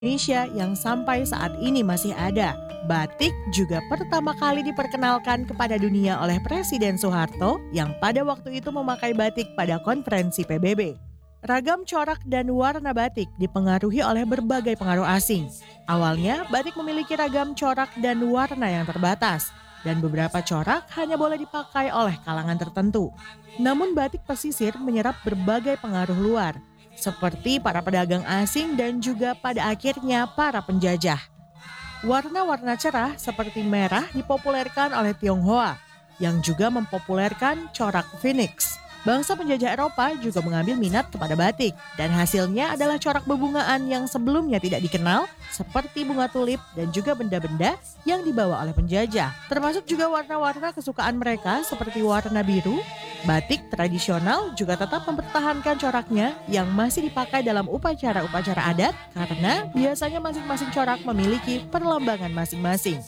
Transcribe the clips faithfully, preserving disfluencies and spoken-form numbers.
Indonesia yang sampai saat ini masih ada. Batik juga pertama kali diperkenalkan kepada dunia oleh Presiden Soeharto yang pada waktu itu memakai batik pada konferensi P B B. Ragam corak dan warna batik dipengaruhi oleh berbagai pengaruh asing. Awalnya, batik memiliki ragam corak dan warna yang terbatas, dan beberapa corak hanya boleh dipakai oleh kalangan tertentu. Namun batik pesisir menyerap berbagai pengaruh luar, seperti para pedagang asing dan juga pada akhirnya para penjajah. Warna-warna cerah seperti merah dipopulerkan oleh Tionghoa, yang juga mempopulerkan corak phoenix. Bangsa penjajah Eropa juga mengambil minat kepada batik, dan hasilnya adalah corak bebungaan yang sebelumnya tidak dikenal, seperti bunga tulip dan juga benda-benda yang dibawa oleh penjajah. Termasuk juga warna-warna kesukaan mereka seperti warna biru. Batik tradisional juga tetap mempertahankan coraknya yang masih dipakai dalam upacara-upacara adat karena biasanya masing-masing corak memiliki perlambangan masing-masing.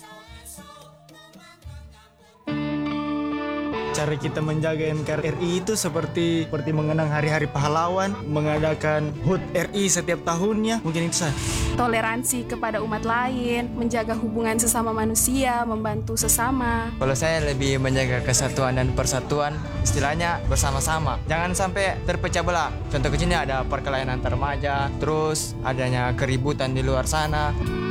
Cara kita menjaga N K R I itu seperti seperti mengenang hari-hari pahlawan, mengadakan H U T R I setiap tahunnya, mungkin itu saja. Toleransi kepada umat lain, menjaga hubungan sesama manusia, membantu sesama. Kalau saya lebih menjaga kesatuan dan persatuan, istilahnya bersama-sama. Jangan sampai terpecah belah. Contoh kecilnya ada perkelahian antar remaja, terus adanya keributan di luar sana.